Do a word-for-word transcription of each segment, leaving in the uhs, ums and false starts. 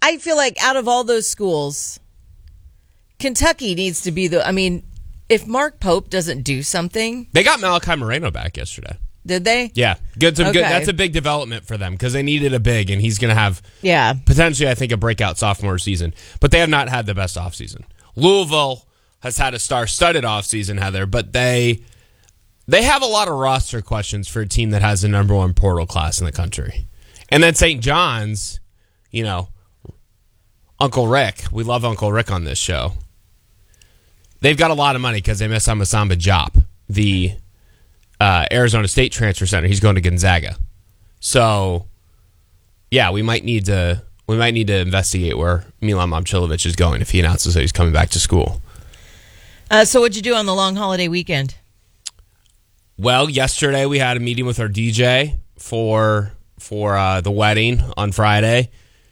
I feel like out of all those schools, Kentucky needs to be the, I mean, if Mark Pope doesn't do something. They got Malachi Moreno back yesterday. Did they? Yeah. Good. Some okay. good. That's a big development for them because they needed a big, and he's going to have yeah. potentially, I think, a breakout sophomore season. But they have not had the best offseason. Louisville has had a star-studded offseason, Heather, but they they have a lot of roster questions for a team that has the number one portal class in the country. And then Saint John's, you know, Uncle Rick. We love Uncle Rick on this show. They've got a lot of money because they miss on Masamba Diop, the uh, Arizona State transfer center. He's going to Gonzaga. So, yeah, we might need to we might need to investigate where Milan Momcilovic is going if he announces that he's coming back to school. Uh, so what'd you do on the long holiday weekend? Well, yesterday we had a meeting with our D J for for uh, the wedding on Friday.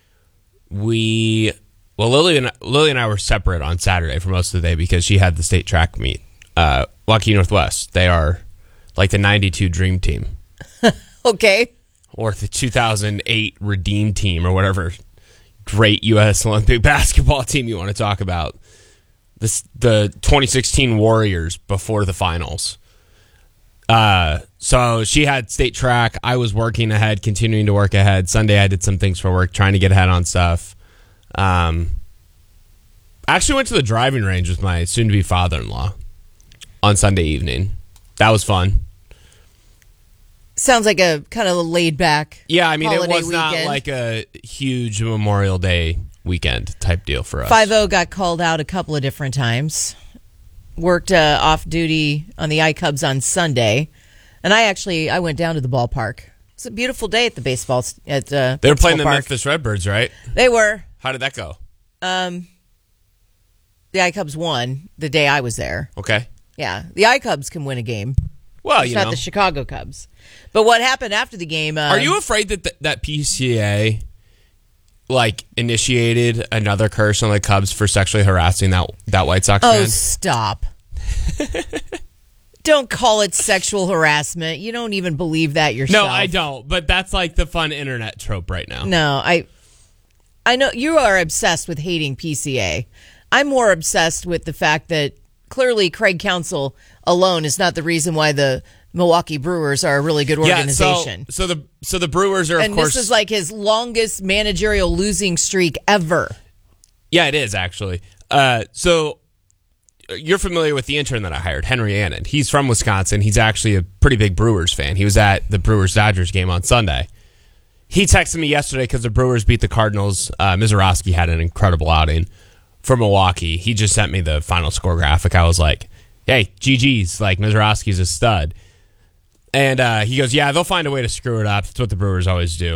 We well, Lily and Lily and I were separate on Saturday for most of the day because she had the state track meet. Uh, Lucky Northwest, they are like the ninety-two Dream Team, okay, or the two thousand eight Redeem Team, or whatever great U S Olympic basketball team you want to talk about. This the twenty sixteen Warriors before the finals. Uh, so she had state track. I was working ahead, continuing to work ahead. Sunday I did some things for work, trying to get ahead on stuff. Um, I actually went to the driving range with my soon-to-be father-in-law on Sunday evening. That was fun. Sounds like a kind of a laid-back Yeah, I mean, it was weekend. not like a huge Memorial Day weekend type deal for us. five oh got called out a couple of different times. Worked uh, off duty on the I-Cubs on Sunday, and I actually I went down to the ballpark. It's a beautiful day at the baseball at uh, they were playing the park. Memphis Redbirds, right? They were. How did that go? Um, the I-Cubs won the day I was there. Okay. Yeah, the I-Cubs can win a game. Well, it's you not know, the Chicago Cubs. But what happened after the game? Um, are you afraid that th- that P C A like initiated another curse on the Cubs for sexually harassing that that White Sox Oh, fan? stop. Don't call it sexual harassment. You don't even believe that yourself. No, I don't. But that's like the fun internet trope right now. No, I I know you are obsessed with hating P C A. I'm more obsessed with the fact that clearly Craig Counsell alone is not the reason why the Milwaukee Brewers are a really good organization. Yeah, so, so the so the Brewers are, of and course... this is like his longest managerial losing streak ever. Yeah, it is, actually. Uh, so you're familiar with the intern that I hired, Henry Annan. He's from Wisconsin. He's actually a pretty big Brewers fan. He was at the Brewers-Dodgers game on Sunday. He texted me yesterday because the Brewers beat the Cardinals. Uh, Mizorowski had an incredible outing for Milwaukee. He just sent me the final score graphic. I was like, hey, G G's, like, Mizorowski's a stud. And uh, he goes, yeah, they'll find a way to screw it up. That's what the Brewers always do.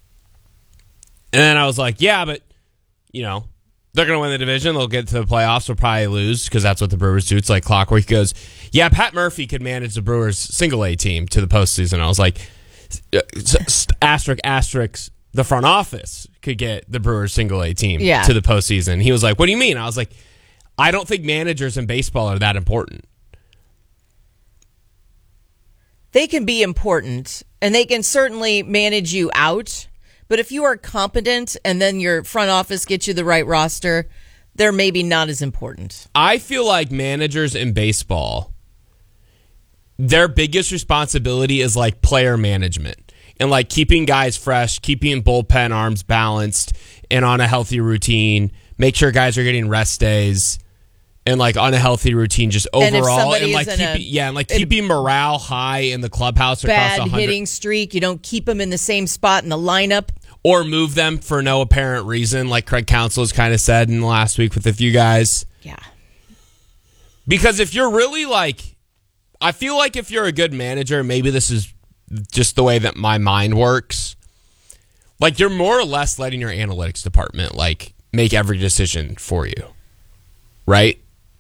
And then I was like, yeah, but, you know, they're going to win the division. They'll get to the playoffs. They'll probably lose because that's what the Brewers do. It's like clockwork. He goes, yeah, Pat Murphy could manage the Brewers single-A team to the postseason. I was like, asterisk, asterisk, the front office could get the Brewers single-A team yeah. to the postseason. He was like, what do you mean? I was like, I don't think managers in baseball are that important. They can be important, and they can certainly manage you out. But if you are competent and then your front office gets you the right roster, they're maybe not as important. I feel like managers in baseball, their biggest responsibility is like player management and like keeping guys fresh, keeping bullpen arms balanced and on a healthy routine, make sure guys are getting rest days and like on a healthy routine just overall. And, and like keep, a, yeah, and like keeping morale high in the clubhouse bad across a hitting streak, you don't keep them in the same spot in the lineup. Or move them for no apparent reason, like Craig Counsell has kind of said in the last week with a few guys. Yeah. Because if you're really like, I feel like if you're a good manager, maybe this is just the way that my mind works. Like you're more or less letting your analytics department like make every decision for you. Right?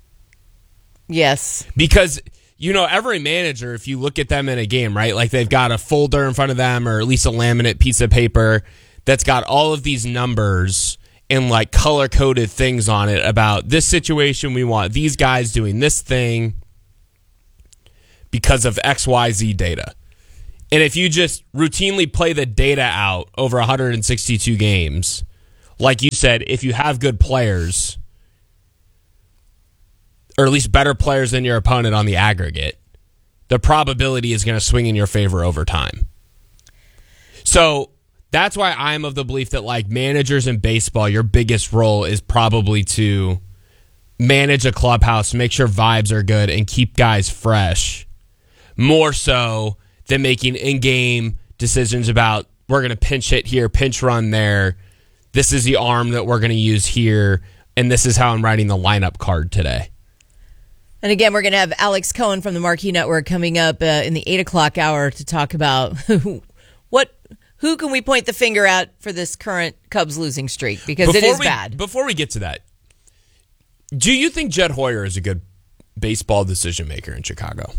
Yes. Because, you know, every manager, if you look at them in a game, right, like they've got a folder in front of them or at least a laminate piece of paper that's got all of these numbers and like color-coded things on it about this situation. We want these guys doing this thing because of X Y Z data. And if you just routinely play the data out over one hundred sixty-two games, like you said, if you have good players, or at least better players than your opponent on the aggregate, the probability is going to swing in your favor over time. So that's why I'm of the belief that, like, managers in baseball, your biggest role is probably to manage a clubhouse, make sure vibes are good, and keep guys fresh, more so than making in-game decisions about, we're going to pinch hit here, pinch run there, this is the arm that we're going to use here, and this is how I'm writing the lineup card today. And again, we're going to have Alex Cohen from the Marquee Network coming up uh, in the eight o'clock hour to talk about what, who can we point the finger at for this current Cubs losing streak, because before it is we, bad. Before we get to that, do you think Jed Hoyer is a good baseball decision maker in Chicago?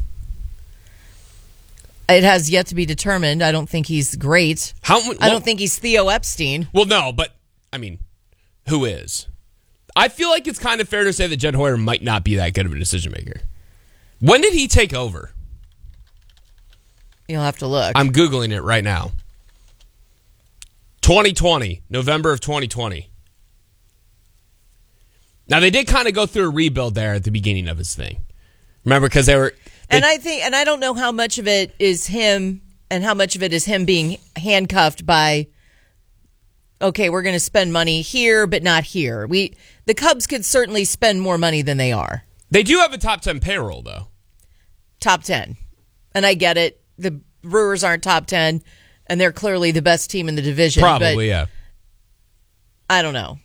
It has yet to be determined. I don't think he's great. How? Well, I don't think he's Theo Epstein. Well, no, but I mean, who is? I feel like it's kind of fair to say that Jed Hoyer might not be that good of a decision maker. When did he take over? You'll have to look. I'm Googling it right now. twenty twenty, November of twenty twenty. Now, they did kind of go through a rebuild there at the beginning of his thing. Remember, because they were... They, and I think, and I don't know how much of it is him and how much of it is him being handcuffed by, okay, we're going to spend money here, but not here. We The Cubs could certainly spend more money than they are. They do have a top ten payroll, though. Top ten. And I get it. The Brewers aren't top ten, and they're clearly the best team in the division. Probably, yeah. I don't know.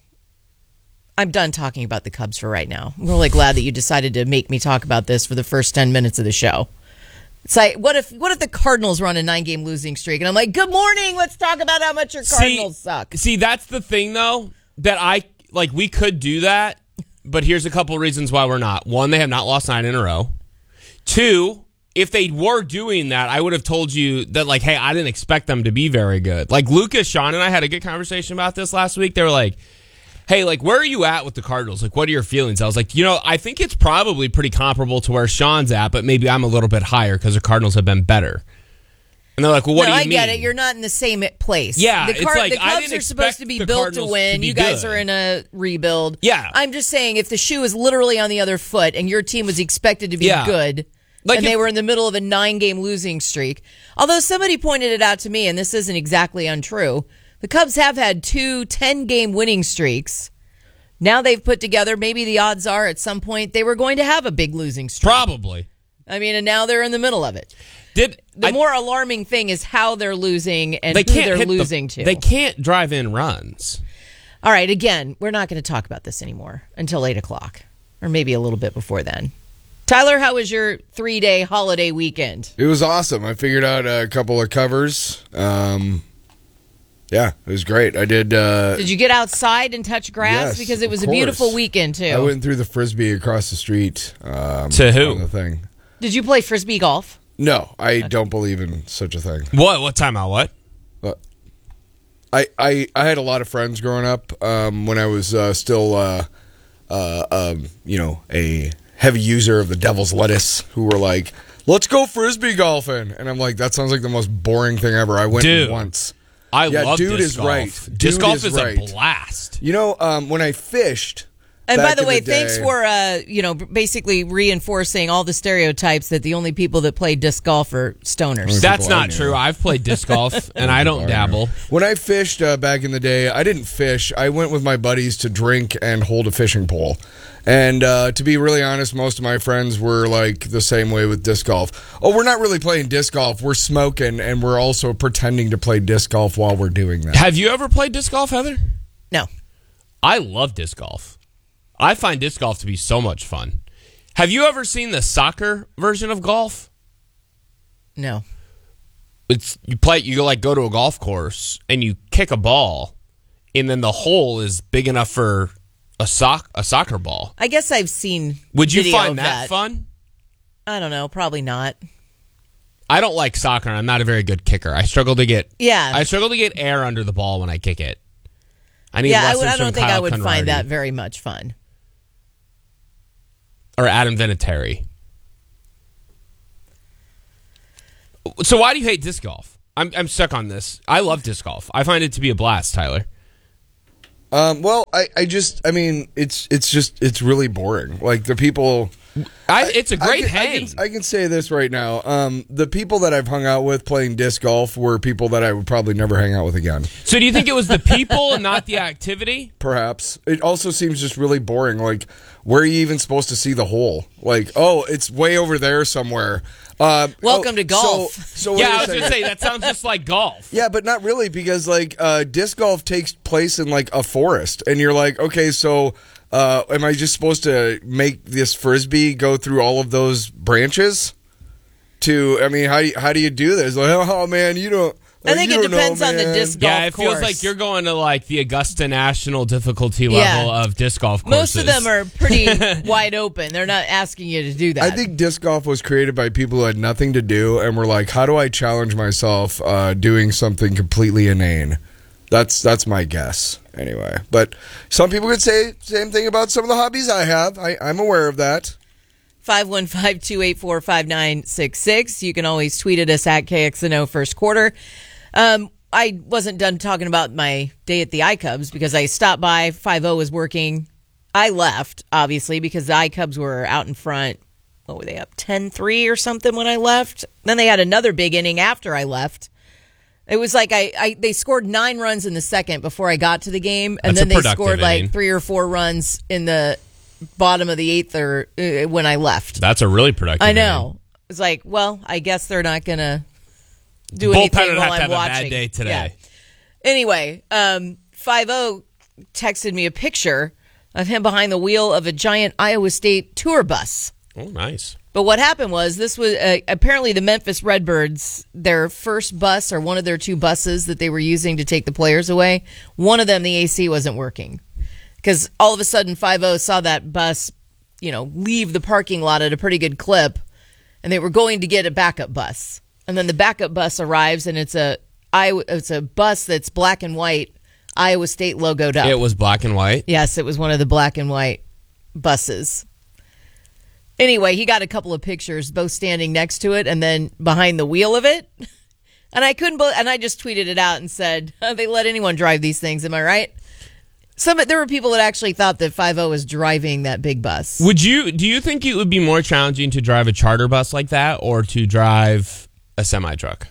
I'm done talking about the Cubs for right now. I'm really glad that you decided to make me talk about this for the first ten minutes of the show. It's like, what if what if the Cardinals run a nine-game losing streak? And I'm like, good morning, let's talk about how much your Cardinals see, suck. See, that's the thing, though, that I, like, we could do that, but here's a couple reasons why we're not. One, they have not lost nine in a row. Two, if they were doing that, I would have told you that, like, hey, I didn't expect them to be very good. Like, Lucas, Sean, and I had a good conversation about this last week. They were like, hey, like, where are you at with the Cardinals? Like, what are your feelings? I was like, you know, I think it's probably pretty comparable to where Sean's at, but maybe I'm a little bit higher because the Cardinals have been better. And they're like, well, what no, do you I mean? get it. You're not in the same place. Yeah, the, it's like, the I Cubs didn't are supposed expect to be the built Cardinals to win. to be You guys good. are in a rebuild. Yeah. I'm just saying, if the shoe is literally on the other foot and your team was expected to be Yeah. good, Like and if- they were in the middle of a nine-game losing streak, although somebody pointed it out to me, and this isn't exactly untrue, the Cubs have had two ten-game winning streaks. Now they've put together, maybe the odds are at some point they were going to have a big losing streak. Probably. I mean, and now they're in the middle of it. Did The I- more alarming thing is how they're losing and they who can't they're hit the- losing to. They can't drive in runs. All right, again, we're not going to talk about this anymore until eight o'clock, or maybe a little bit before then. Tyler, how was your three-day holiday weekend? It was awesome. I figured out a couple of covers. Um, yeah, it was great. I did. Uh, Did you get outside and touch grass? Yes, because it was of a beautiful course. weekend, too. I went through the Frisbee across the street. Um, To who? on the thing. Did you play Frisbee golf? No, I don't believe in such a thing. What? What timeout? What? But I, I, I had a lot of friends growing up um, when I was uh, still, uh, uh, um, you know, a heavy user of the devil's lettuce who were like, let's go Frisbee golfing. And I'm like, that sounds like the most boring thing ever. I went Dude. once. I Yeah, love dude disc is golf. right. Disc Dude golf is is, right. a blast. You know, um, when I fished. And back by the in way, day- thanks for uh, you know basically reinforcing all the stereotypes that the only people that play disc golf are stoners. That's people I not knew. true. I've played disc golf, and I don't dabble. When I fished uh, back in the day, I didn't fish. I went with my buddies to drink and hold a fishing pole. And uh, to be really honest, most of my friends were like the same way with disc golf. Oh, we're not really playing disc golf. We're smoking, and we're also pretending to play disc golf while we're doing that. Have you ever played disc golf, Heather? No. I love disc golf. I find disc golf to be so much fun. Have you ever seen the soccer version of golf? No. It's you play you like go to a golf course and you kick a ball, and then the hole is big enough for a sock a soccer ball. I guess I've seen Would you video find of that, fun? I don't know. Probably not. I don't like soccer. I'm not a very good kicker. I struggle to get Yeah. I struggle to get air under the ball when I kick it. I need Yeah, I, lessons would- I from don't think Kyle I would Conradi find that very much fun. or Adam Vinatieri. So why do you hate disc golf? I'm I'm stuck on this. I love disc golf. I find it to be a blast, Tyler. Um, well, I, I just, I mean, it's it's just, it's really boring. Like, the people... I, it's a great I can, hang. I can, I can say this right now. Um, the people that I've hung out with playing disc golf were people that I would probably never hang out with again. So do you think it was the people and not the activity? Perhaps. It also seems just really boring. Like, where are you even supposed to see the hole? Like, oh, it's way over there somewhere. Uh, Welcome oh, to golf. So, so wait Yeah, a I was second. going to say, that sounds just like golf. Yeah, but not really, because like uh, disc golf takes place in like a forest, and you're like, okay, so uh, am I just supposed to make this frisbee go through all of those branches? To, I mean, how do you, how do you do this? Like, oh man, you don't. I think you it don't depends know, on the man. disc golf Yeah, it feels course. like you're going to like the Augusta National difficulty Yeah. level of disc golf courses. Most of them are pretty wide open. They're not asking you to do that. I think disc golf was created by people who had nothing to do and were like, how do I challenge myself uh, doing something completely inane? That's that's my guess, anyway. But some people could say same thing about some of the hobbies I have. I, I'm aware of that. five one five, two eight four, five nine six six. You can always tweet at us at K X N O First Quarter. Um, I wasn't done talking about my day at the iCubs because I stopped by. five oh was working. I left, obviously, because the iCubs were out in front. What were they up? ten three or something when I left? Then they had another big inning after I left. It was like I, I they scored nine runs in the second before I got to the game, and That's a then they productive scored like inning. three or four runs in the bottom of the eighth or uh, when I left. That's a really productive I inning. know. It's like, well, I guess they're not going to do Bullpen anything would while have to I'm have a watching. bad day today. Yeah. Anyway, um, five oh texted me a picture of him behind the wheel of a giant Iowa State tour bus. Oh, nice. But what happened was this was uh, apparently the Memphis Redbirds, their first bus or one of their two buses that they were using to take the players away. One of them, the A C wasn't working because all of a sudden five oh saw that bus, you know, leave the parking lot at a pretty good clip, and they were going to get a backup bus. And then the backup bus arrives, and it's a Iowa, it's a bus that's black and white, Iowa State logoed up. It was black and white. Yes, it was one of the black and white buses. Anyway, he got a couple of pictures, both standing next to it and then behind the wheel of it. And I couldn't, be- and I just tweeted it out and said, oh, "They let anyone drive these things." Am I right? Some there were people that actually thought that five oh was driving that big bus. Would you? Do you think it would be more challenging to drive a charter bus like that or to drive a semi truck?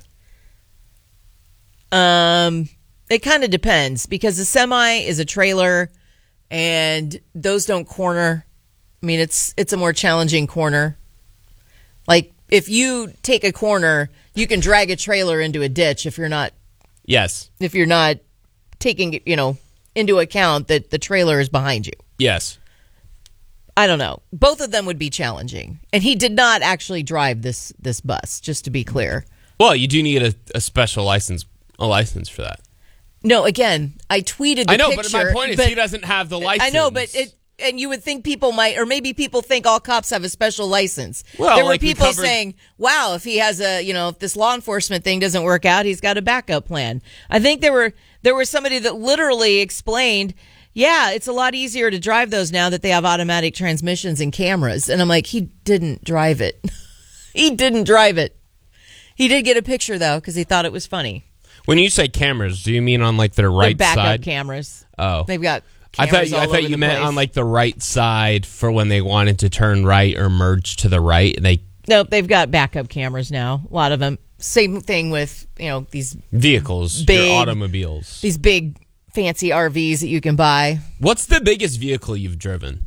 Um, it kind of depends because a semi is a trailer, and those don't corner. I mean, it's it's a more challenging corner. Like if you take a corner, you can drag a trailer into a ditch if you're not Yes. if you're not taking, you know, into account that the trailer is behind you. Yes. I don't know. Both of them would be challenging. And he did not actually drive this this bus, just to be clear. Well, you do need a, a special license, a license for that. No, again, I tweeted the I know, picture. but my point is but- he doesn't have the license. I know, but it and you would think people might, or maybe people think all cops have a special license. Well, there were like we people covered- saying, "Wow, if he has a, you know, if this law enforcement thing doesn't work out, he's got a backup plan." I think there were there was somebody that literally explained, "Yeah, it's a lot easier to drive those now that they have automatic transmissions and cameras." And I'm like, he didn't drive it. He didn't drive it. He did get a picture though because he thought it was funny. When you say cameras, do you mean on like their right They're backup side? cameras. Oh, They've got. I thought cameras you, I all thought over you the meant place. on like the right side for when they wanted to turn right or merge to the right. And they Nope, they've got backup cameras now. A lot of them. Same thing with, you know, these vehicles, Big- your automobiles. these big fancy R Vs that you can buy. What's the biggest vehicle you've driven?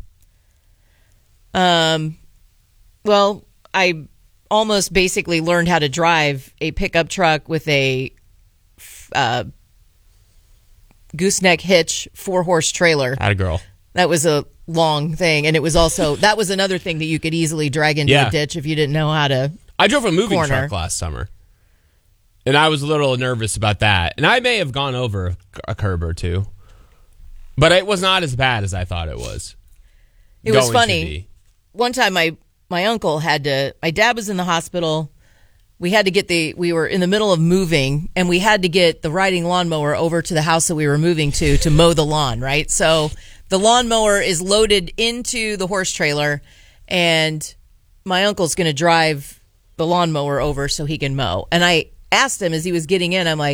Um, well, I almost basically learned how to drive a pickup truck with a uh, gooseneck hitch four horse trailer. Had a girl. That was a long thing, and it was also that was another thing that you could easily drag into Yeah. a ditch if you didn't know how to. I drove a moving Corner. truck last summer, and I was a little nervous about that. And I may have gone over a curb or two, but it was not as bad as I thought it was. It was going to funny. be. One time my my uncle had to my dad was in the hospital. We had to get the we were in the middle of moving and we had to get the riding lawnmower over to the house that we were moving to to mow the lawn, right? So the lawnmower is loaded into the horse trailer and my uncle's going to drive the lawnmower over so he can mow. And I asked him as he was getting in, I'm like,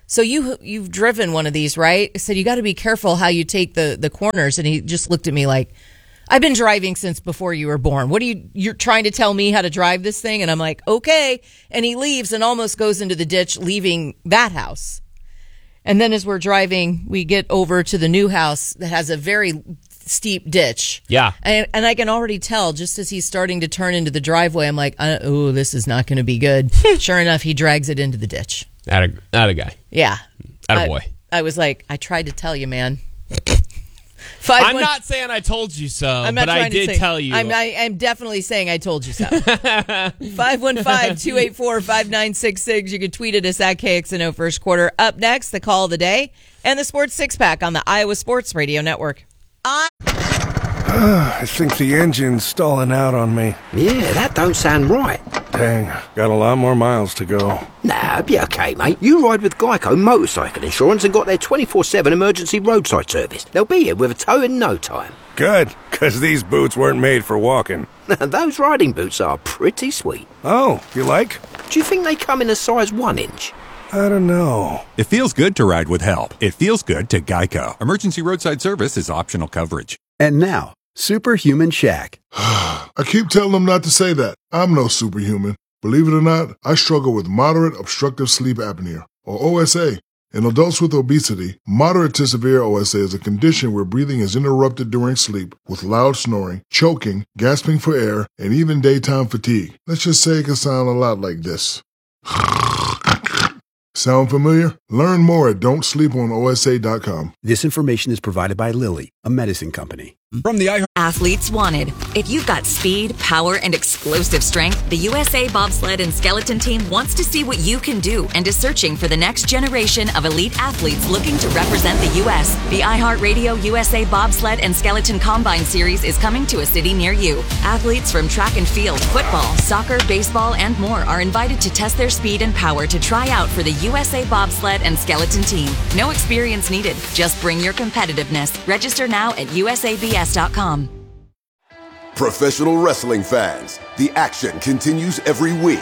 so you, you've driven one of these, right? I said, you got to be careful how you take the, the corners. And he just looked at me like, I've been driving since before you were born. What are you, you're trying to tell me how to drive this thing? And I'm like, okay. And he leaves and almost goes into the ditch, leaving that house. And then as we're driving, we get over to the new house that has a very steep ditch. Yeah. And, and I can already tell just as he's starting to turn into the driveway, I'm like, oh, this is not going to be good. Sure enough, he drags it into the ditch. Not a, not a guy. Yeah. Not a boy. I, I was like, I tried to tell you, man. Five, I'm one, not saying I told you so, I'm not but I trying to did say, tell you. I'm, I, I'm definitely saying I told you so. five one five, two eight four, five nine six six. You can tweet at us at K X N O First Quarter. Up next, the call of the day and the Sports Six Pack on the Iowa Sports Radio Network. I, I think the engine's stalling out on me. Yeah, that don't sound right. Dang, got a lot more miles to go. Nah, be okay, mate. You ride with Geico Motorcycle Insurance and got their twenty-four seven emergency roadside service. They'll be here with a tow in no time. Good, because these boots weren't made for walking. Those riding boots are pretty sweet. Oh, you like? Do you think they come in a size one inch? I don't know. It feels good to ride with help. It feels good to Geico. Emergency roadside service is optional coverage. And now, Superhuman Shaq. I keep telling them not to say that. I'm no superhuman. Believe it or not, I struggle with moderate obstructive sleep apnea, or O S A. In adults with obesity, moderate to severe O S A is a condition where breathing is interrupted during sleep with loud snoring, choking, gasping for air, and even daytime fatigue. Let's just say it can sound a lot like this. Sound familiar? Learn more at don't sleep on O S A dot com. This information is provided by Lilly, a medicine company. From the iHeart Athletes wanted. If you've got speed, power, and explosive strength, the U S A Bobsled and Skeleton Team wants to see what you can do and is searching for the next generation of elite athletes looking to represent the U S. The iHeartRadio U S A Bobsled and Skeleton Combine Series is coming to a city near you. Athletes from track and field, football, soccer, baseball, and more are invited to test their speed and power to try out for the U S A Bobsled and Skeleton Team. No experience needed. Just bring your competitiveness. Register now at U S A B S dot com. Professional wrestling fans, the action continues every week.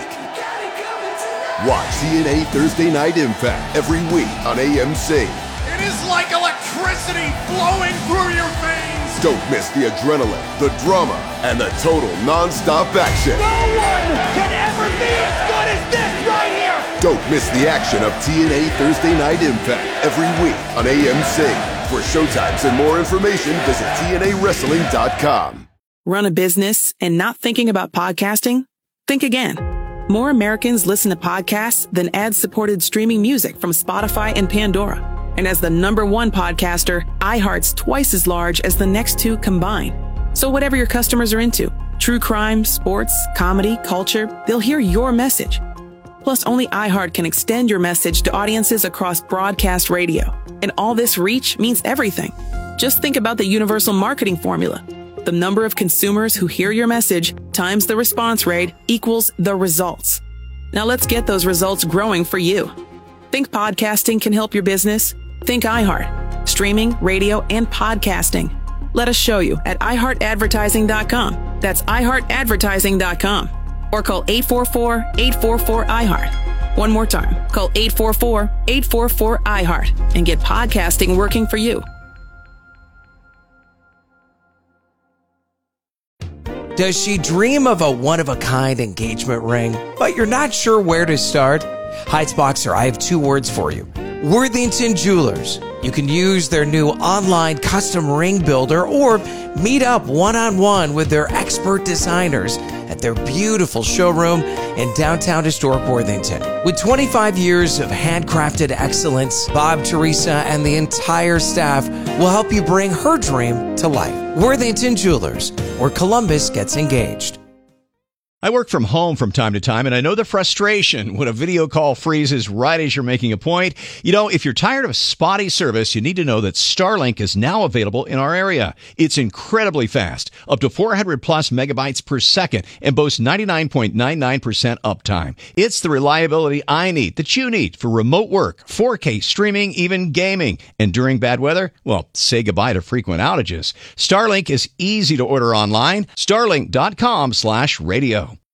Watch T N A Thursday Night Impact every week on A M C. It is like electricity flowing through your veins. Don't miss the adrenaline, the drama, and the total non-stop action. No one can ever be as good as this right here. Don't miss the action of T N A Thursday Night Impact every week on A M C. For showtimes and more information, visit T N A wrestling dot com. Run a business and not thinking about podcasting? Think again. More Americans listen to podcasts than ad-supported streaming music from Spotify and Pandora. And as the number one podcaster, iHeart's twice as large as the next two combined. So whatever your customers are into, true crime, sports, comedy, culture, they'll hear your message. Plus, only iHeart can extend your message to audiences across broadcast radio. And all this reach means everything. Just think about the universal marketing formula. The number of consumers who hear your message times the response rate equals the results. Now let's get those results growing for you. Think podcasting can help your business? Think iHeart. Streaming, radio, and podcasting. Let us show you at i heart advertising dot com. That's i heart advertising dot com. Or call eight four four, eight four four, I heart. One more time. Call eight four four, eight four four, I heart and get podcasting working for you. Does she dream of a one-of-a-kind engagement ring, but you're not sure where to start? Heights Boxer, I have two words for you. Worthington Jewelers. You can use their new online custom ring builder or meet up one-on-one with their expert designers at their beautiful showroom in downtown historic Worthington. With twenty-five years of handcrafted excellence, Bob, Teresa, and the entire staff will help you bring her dream to life. Worthington Jewelers, where Columbus gets engaged. I work from home from time to time, and I know the frustration when a video call freezes right as you're making a point. You know, if you're tired of spotty service, you need to know that Starlink is now available in our area. It's incredibly fast, up to four hundred plus megabytes per second, and boasts ninety-nine point nine nine percent uptime. It's the reliability I need, that you need, for remote work, four K streaming, even gaming. And during bad weather, well, say goodbye to frequent outages. Starlink is easy to order online. Starlink dot com slash radio.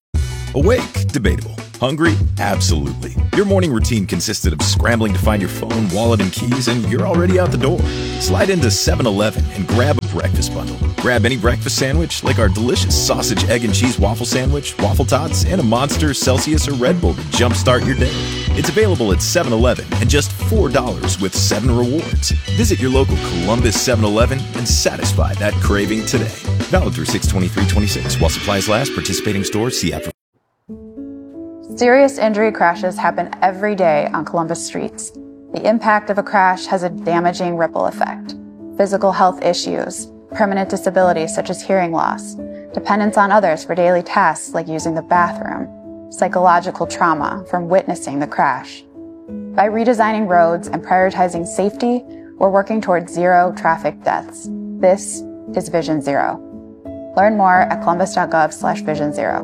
Awake? Debatable. Hungry? Absolutely. Your morning routine consisted of scrambling to find your phone, wallet, and keys, and you're already out the door. Slide into seven eleven and grab a breakfast bundle. Grab any breakfast sandwich, like our delicious sausage, egg, and cheese waffle sandwich, waffle tots, and a Monster, Celsius, or Red Bull to jumpstart your day. It's available at seven eleven and just four dollars with seven rewards. Visit your local Columbus seven eleven and satisfy that craving today. Valid through six twenty-three twenty-six. While supplies last, participating stores, see app for... Serious injury crashes happen every day on Columbus streets. The impact of a crash has a damaging ripple effect. Physical health issues, permanent disabilities such as hearing loss, dependence on others for daily tasks like using the bathroom, psychological trauma from witnessing the crash. By redesigning roads and prioritizing safety, we're working towards zero traffic deaths. This is Vision Zero. Learn more at columbus.gov slash vision zero.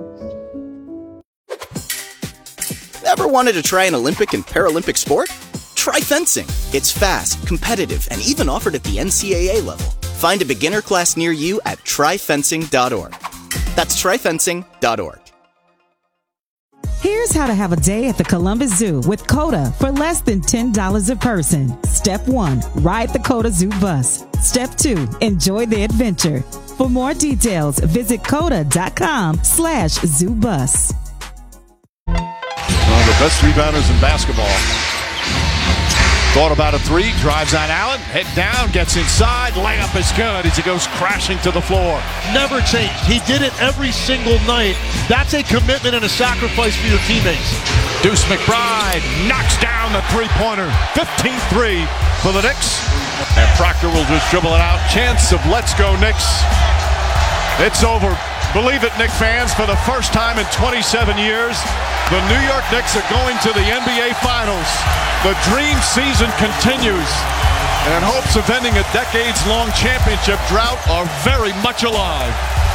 Ever wanted to try an Olympic and Paralympic sport? Try fencing. It's fast, competitive, and even offered at the N C A A level. Find a beginner class near you at try fencing dot org. That's try fencing dot org. Here's how to have a day at the Columbus Zoo with COTA for less than ten dollars a person. Step one, ride the COTA Zoo bus. Step two, enjoy the adventure. For more details, visit COTA.com slash zoo bus. One of the best rebounders in basketball. Thought about a three, drives on Allen, head down, gets inside, layup is good as he goes crashing to the floor. Never changed. He did it every single night. That's a commitment and a sacrifice for your teammates. Deuce McBride knocks down the three-pointer. fifteen three for the Knicks. And Proctor will just dribble it out. Chance of let's go Knicks. It's over. Believe it, Knicks fans, for the first time in twenty-seven years, the New York Knicks are going to the N B A Finals. The dream season continues, and hopes of ending a decades-long championship drought are very much alive.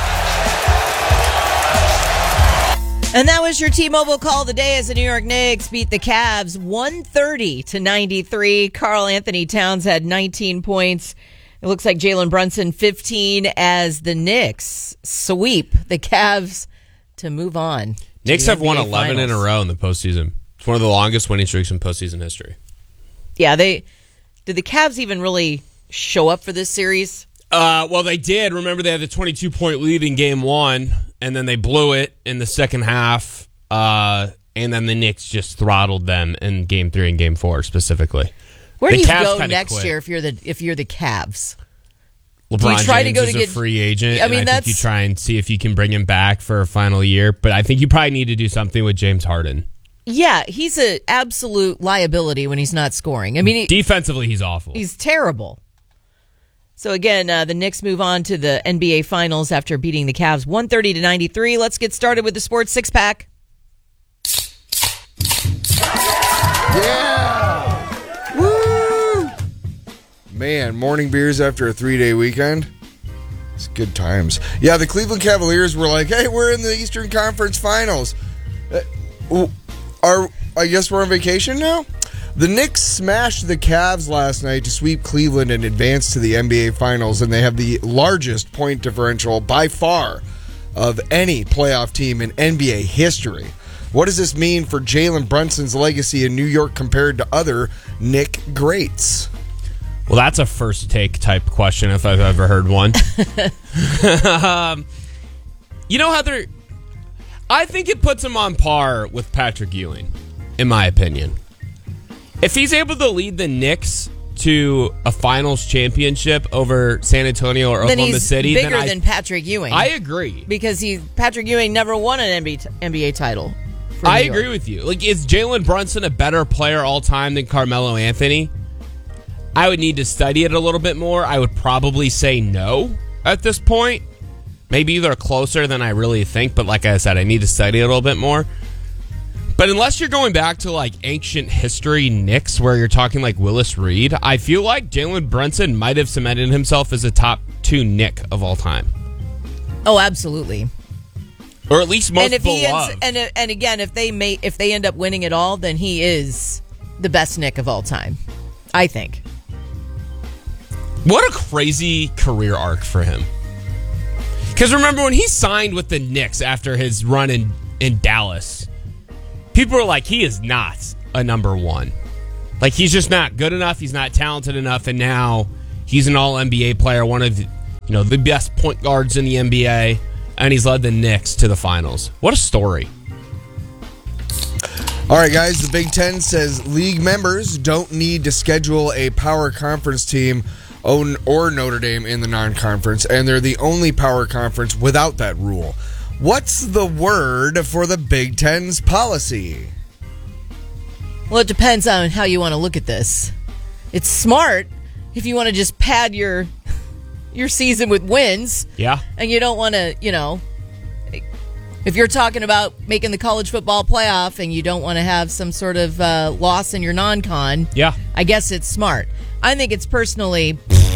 And that was your T-Mobile call today as the New York Knicks beat the Cavs one thirty to ninety-three. Karl Anthony Towns had nineteen points. It looks like Jalen Brunson fifteen as the Knicks sweep the Cavs to move on. Knicks have won eleven Finals. in a row in the postseason. It's one of the longest winning streaks in postseason history. Yeah, they did the Cavs even really show up for this series? Uh, well, they did. Remember, they had the twenty-two point lead in game one, and then they blew it in the second half, uh, and then the Knicks just throttled them in game three and game four specifically. Where the do you Cavs go kinda next quit. year if you're the if you're the Cavs? LeBron Do you try James to go is to a get, free agent. I mean, and I that's think you try and see if you can bring him back for a final year. But I think you probably need to do something with James Harden. yeah, he's an absolute liability when he's not scoring. I mean, he, Defensively, he's awful. he's terrible. So again, uh, the Knicks move on to the N B A Finals after beating the Cavs one thirty to ninety-three. Let's get started with the Sports Six Pack. Yeah! Woo! Man, morning beers after a three-day weekend. It's good times. Yeah, the Cleveland Cavaliers were like, hey, we're in the Eastern Conference Finals. Uh, are I guess we're on vacation now? The Knicks smashed the Cavs last night to sweep Cleveland and advance to the N B A Finals, and they have the largest point differential by far of any playoff team in N B A history. What does this mean for Jalen Brunson's legacy in New York compared to other Knick greats? Well, that's a first take type question if I've ever heard one. um, you know how they're... I think it puts him on par with Patrick Ewing, in my opinion. If he's able to lead the Knicks to a finals championship over San Antonio or Then Oklahoma he's City, bigger then I, than Patrick Ewing. I agree. Because he Patrick Ewing never won an N B A, N B A title. for I New York. agree with you. Like, is Jalen Brunson a better player all time than Carmelo Anthony? I would need to study it a little bit more. I would probably say no at this point. Maybe they're closer than I really think, but like I said, I need to study it a little bit more. But unless you're going back to like ancient history Knicks where you're talking like Willis Reed, I feel like Jalen Brunson might have cemented himself as a top two Knick of all time. Oh, absolutely. Or at least most and if he beloved. ends, and and again, if they may, if they end up winning it all, then he is the best Knick of all time, I think. What a crazy career arc for him. Because remember when he signed with the Knicks after his run in in Dallas, people are like, he is not a number one. Like, he's just not good enough. He's not talented enough. And now he's an all N B A player, one of, you know, the best point guards in the N B A. And he's led the Knicks to the finals. What a story. All right, guys, the Big Ten says league members don't need to schedule a power conference team or Notre Dame in the non-conference, and they're the only power conference without that rule. What's the word for the Big Ten's policy? Well, it depends on how you want to look at this. It's smart if you want to just pad your your season with wins. Yeah. And you don't want to, you know, if you're talking about making the college football playoff and you don't want to have some sort of uh, loss in your non-con, yeah, I guess it's smart. I think it's personally,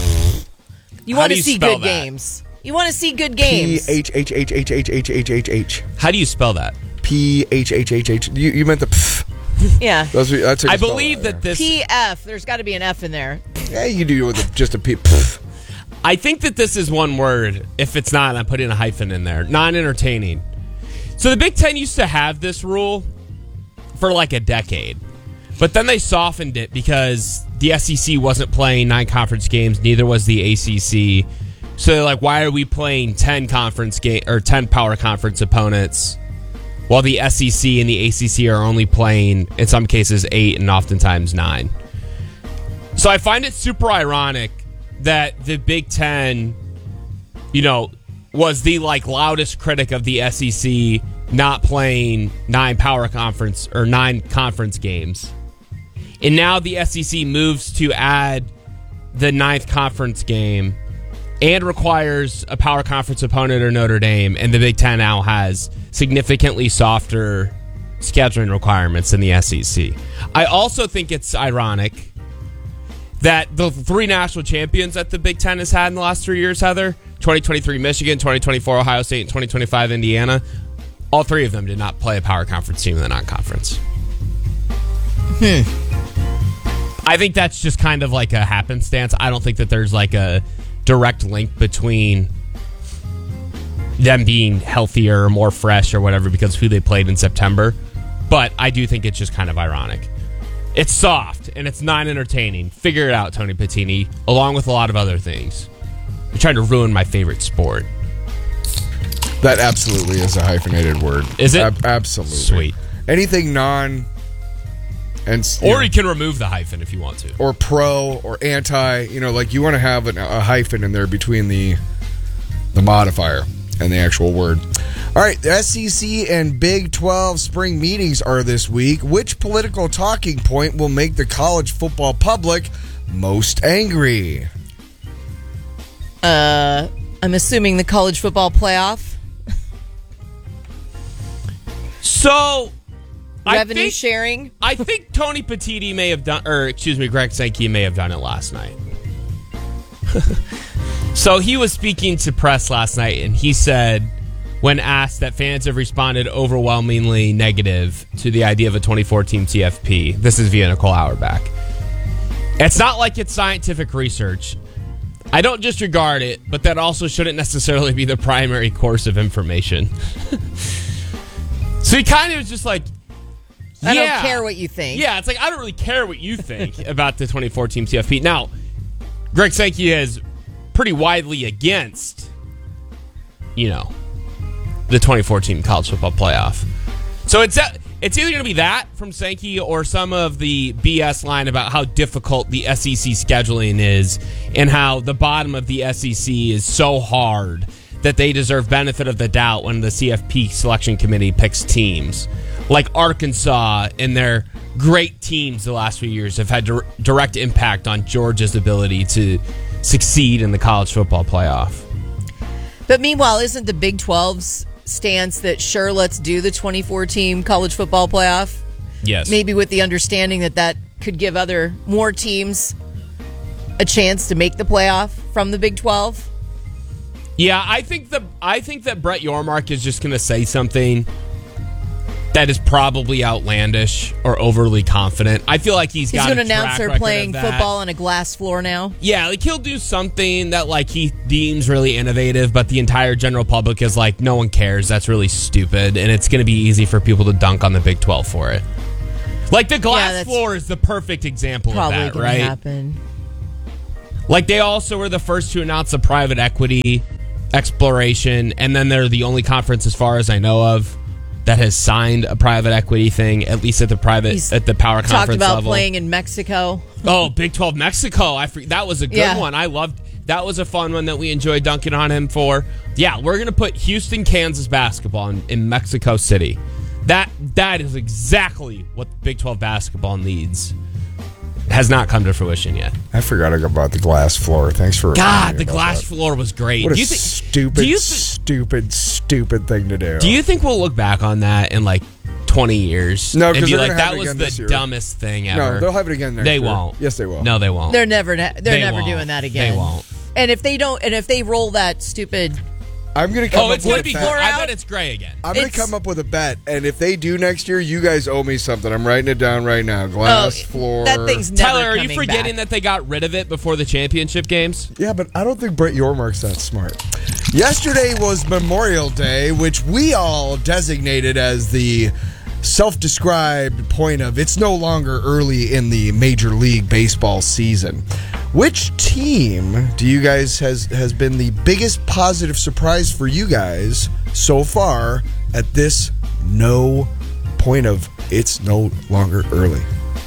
you How want do to you see spell good that? games. You want to see good games. P H H H H H H H H H. How do you spell that? P H H H H. You, you meant the pff. Yeah. That's, that's how you I spell believe that, that this... P F. There's got to be an F in there. Yeah, you do with just a P. Pff. I think that this is one word. If it's not, I'm putting a hyphen in there. Non-entertaining. So the Big Ten used to have this rule for like a decade. But then they softened it because the S E C wasn't playing nine conference games, neither was the A C C. So they're like, why are we playing ten conference game or ten power conference opponents while the S E C and the A C C are only playing, in some cases, eight and oftentimes nine? So I find it super ironic that the Big Ten, you know, was the like loudest critic of the S E C not playing nine power conference or nine conference games. And now the S E C moves to add the ninth conference game and requires a power conference opponent or Notre Dame, and the Big Ten now has significantly softer scheduling requirements than the S E C. I also think it's ironic that the three national champions that the Big Ten has had in the last three years, Heather, twenty twenty-three Michigan, twenty twenty-four Ohio State, and twenty twenty-five Indiana, all three of them did not play a power conference team in the non-conference. Hmm. I think that's just kind of like a happenstance. I don't think that there's like a direct link between them being healthier or more fresh or whatever because of who they played in September. But I do think it's just kind of ironic. It's soft and it's not entertaining. Figure it out, Tony Patini, along with a lot of other things. You're trying to ruin my favorite sport. That absolutely is a hyphenated word. Is it? Ab- absolutely. Sweet. Anything non... And, you or know, you can remove the hyphen if you want to. Or pro or anti. You know, like you want to have an, a hyphen in there between the the modifier and the actual word. All right, the S E C and Big twelve spring meetings are this week. Which political talking point will make the college football public most angry? Uh, I'm assuming the college football playoff. So... Revenue I think, sharing? I think Tony Petiti may have done, or excuse me, Greg Sankey may have done it last night. So he was speaking to press last night, and he said, when asked, that fans have responded overwhelmingly negative to the idea of a twenty-four team T F P. This is via Nicole Auerbach. It's not like it's scientific research. I don't disregard it, but that also shouldn't necessarily be the primary course of information. So he kind of was just like, I yeah. don't care what you think. Yeah, it's like, I don't really care what you think about the twenty-four team T F P. Now, Greg Sankey is pretty widely against, you know, the twenty-four team college football playoff. So it's it's either going to be that from Sankey or some of the B S line about how difficult the S E C scheduling is and how the bottom of the S E C is so hard that they deserve benefit of the doubt when the C F P selection committee picks teams. Like Arkansas and their great teams the last few years have had dir- direct impact on Georgia's ability to succeed in the college football playoff. But meanwhile, isn't the Big twelve's stance that sure, let's do the twenty-four team college football playoff? Yes. Maybe with the understanding that that could give other more teams a chance to make the playoff from the Big twelve? Yeah, I think the I think that Brett Yormark is just going to say something that is probably outlandish or overly confident. I feel like he's, He's got going a to announce track they're record playing of that. football on a glass floor now. Yeah, like he'll do something that like he deems really innovative, but the entire general public is like, no one cares. That's really stupid, and it's going to be easy for people to dunk on the Big twelve for it. Like the glass Yeah, that's floor is the perfect example of Probably that, going right? to happen. Like they also were the first to announce a private equity exploration, and then they're the only conference, as far as I know of, that has signed a private equity thing, at least at the private He's at the power Talked conference about level. playing in Mexico. Oh, Big twelve Mexico! I forget, that was a good Yeah. one. I loved that. Was a fun one that we enjoyed dunking on him for. Yeah, we're gonna put Houston, Kansas basketball in, in Mexico City. That that is exactly what Big twelve basketball needs. Has not come to fruition yet. I forgot about the glass floor. Thanks for God, reminding the me about glass that. floor was great. What a do you think, stupid, do you th- stupid, stupid thing to do. Do you think we'll look back on that in like twenty years? No, and because be they're like, gonna have that it was again the this year. dumbest thing ever. No, they'll have it again next They year. won't. Yes, they will. No, they won't. They're never they're They never won't. doing that again. They won't. And if they don't, and if they roll that stupid, I'm gonna come Oh, up it's with gonna a be. bet. I bet it's gray again. I'm gonna It's- come up with a bet, and if they do next year, you guys owe me something. I'm writing it down right now. Glass Oh, floor. that thing's never Tyler, are you coming forgetting back. that they got rid of it before the championship games? Yeah, but I don't think Brett Yormark's that smart. Yesterday was Memorial Day, which we all designated as the self-described point of it's no longer early in the Major League Baseball season. Which team do you guys has has been the biggest positive surprise for you guys so far at this no point of it's no longer early?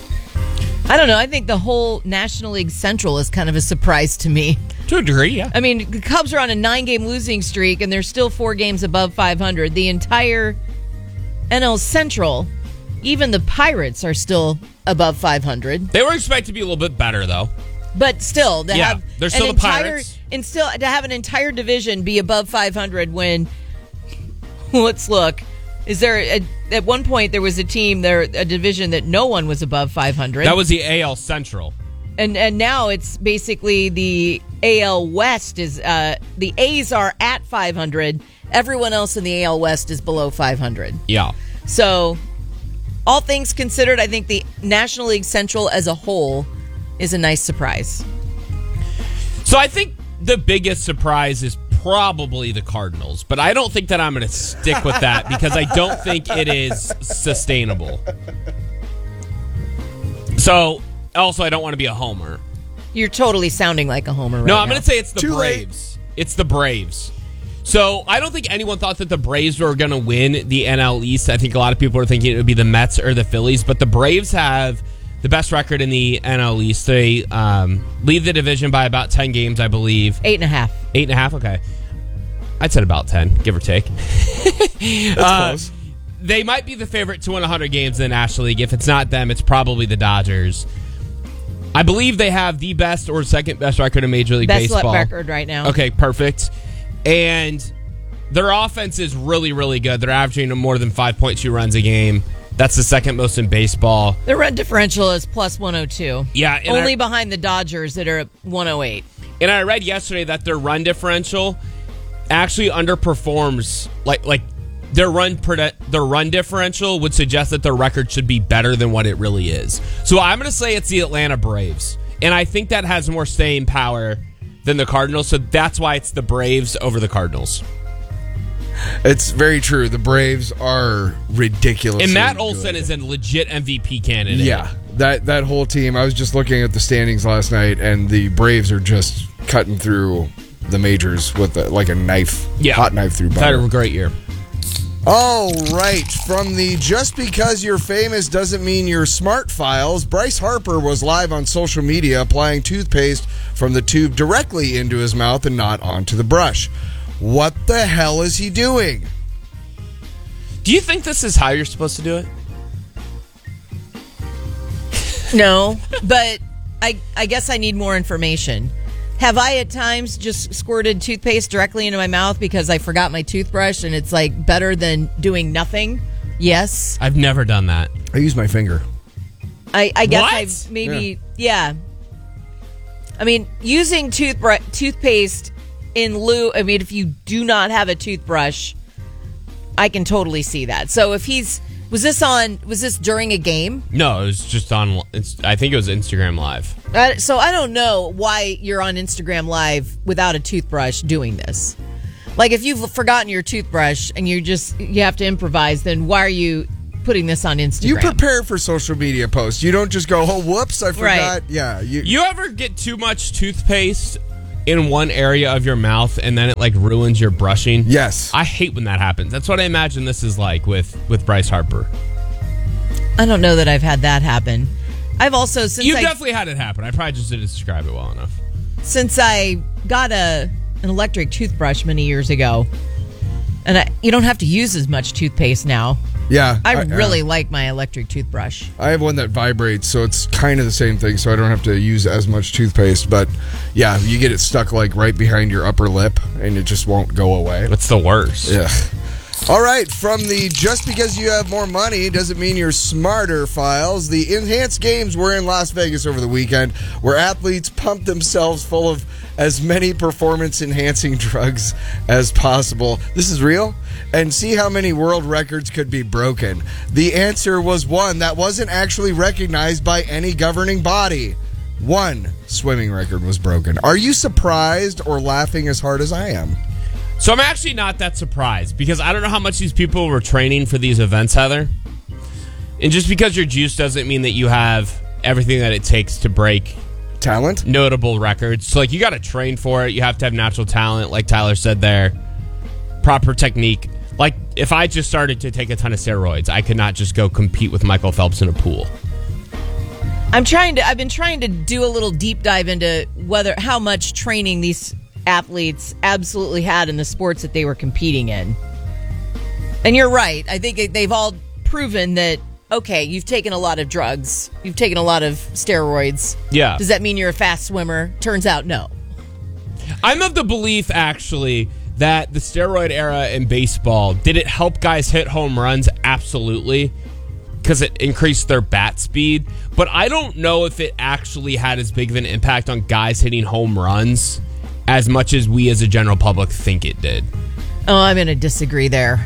I don't know. I think the whole National League Central is kind of a surprise to me. To a degree, yeah. I mean, the Cubs are on a nine-game losing streak, and they're still four games above five hundred. The entire N L Central, even the Pirates are still above five hundred. They were expected to be a little bit better, though. But still, to Yeah, have they're still an the entire, Pirates. and still to have an entire division be above five hundred when, let's look, is there a, at one point there was a team there a division that no one was above five hundred. That was the A L Central. and and now it's basically the A L West is uh, the A's are at five hundred. Everyone else in the A L West is below five hundred. Yeah. So, all things considered, I think the National League Central as a whole is a nice surprise. So I think the biggest surprise is probably the Cardinals, but I don't think that I'm going to stick with that because I don't think it is sustainable. So, also, I don't want to be a homer. You're totally sounding like a homer right No, now. I'm going to say it's the Too late. Braves. It's the Braves. So I don't think anyone thought that the Braves were going to win the N L East. I think a lot of people were thinking it would be the Mets or the Phillies, but the Braves have the best record in the N L East. They um, lead the division by about ten games, I believe. Eight and a half. Eight and a half? Okay. I'd said about ten, give or take. That's Uh, close. They might be the favorite to win one hundred games in the National League. If it's not them, it's probably the Dodgers. I believe they have the best or second best record in Major League Best Baseball. record right now. Okay, perfect. And their offense is really, really good. They're averaging more than five point two runs a game. That's the second most in baseball. The run differential is plus one oh two. Yeah, and Only I- behind the Dodgers that are at one oh eight. And I read yesterday that their run differential actually underperforms. Like, like their run prede- their run differential would suggest that their record should be better than what it really is. So I'm going to say it's the Atlanta Braves, and I think that has more staying power than the Cardinals. So that's why it's the Braves over the Cardinals. It's very true. The Braves are ridiculous. And Matt Olson is a legit M V P candidate. Yeah, that that whole team. I was just looking at the standings last night, and the Braves are just cutting through the majors with a, like a knife, Yeah. hot knife through Had butter. a great year. All right, from the just because you're famous doesn't mean you're smart files, Bryce Harper was live on social media applying toothpaste from the tube directly into his mouth and not onto the brush. What the hell is he doing? Do you think this is how you're supposed to do it? No, but I I guess I need more information. Have I at times just squirted toothpaste directly into my mouth because I forgot my toothbrush and it's like better than doing nothing? Yes. I've never done that. I use my finger. I, I guess What? I've maybe, yeah. I mean, using toothbrush, toothpaste in lieu, I mean, if you do not have a toothbrush, I can totally see that. So if he's Was this on? Was this during a game? No, it was just on. It's, I think it was Instagram Live. Uh, so I don't know why you're on Instagram Live without a toothbrush doing this. Like if you've forgotten your toothbrush and you just you have to improvise, then why are you putting this on Instagram? You prepare for social media posts. You don't just go, oh, whoops, I forgot. Right. Yeah. You, You ever get too much toothpaste in one area of your mouth and then it like ruins your brushing? Yes. I hate when that happens. That's what I imagine this is like with, with Bryce Harper. I don't know that I've had that happen. I've also since You I, definitely had it happen. I probably just didn't describe it well enough. since I got a an electric toothbrush many years ago, and I, you don't have to use as much toothpaste now. Yeah. I, I- really uh, like my electric toothbrush. I have one that vibrates, so it's kind of the same thing, so I don't have to use as much toothpaste. But yeah, you get it stuck like right behind your upper lip, and it just won't go away. That's the worst. Yeah. All right, from the just because you have more money doesn't mean you're smarter files, the Enhanced Games were in Las Vegas over the weekend, where athletes pumped themselves full of as many performance-enhancing drugs as possible. This is real? And see how many world records could be broken. The answer was one that wasn't actually recognized by any governing body. One swimming record was broken. Are you surprised or laughing as hard as I am? So I'm actually not that surprised because I don't know how much these people were training for these events, Heather. And just because you're juiced doesn't mean that you have everything that it takes to break talent, notable records. So like you got to train for it. You have to have natural talent, like Tyler said there, proper technique. Like if I just started to take a ton of steroids, I could not just go compete with Michael Phelps in a pool. I'm trying to. I've been trying to do a little deep dive into whether how much training these athletes absolutely had in the sports that they were competing in. And you're right. I think they've all proven that, okay, you've taken a lot of drugs. You've taken a lot of steroids. Yeah. Does that mean you're a fast swimmer? Turns out, no. I'm of the belief, actually, that the steroid era in baseball, did it help guys hit home runs? Absolutely. Because it increased their bat speed. But I don't know if it actually had as big of an impact on guys hitting home runs as much as we as a general public think it did. Oh, I'm going to disagree there.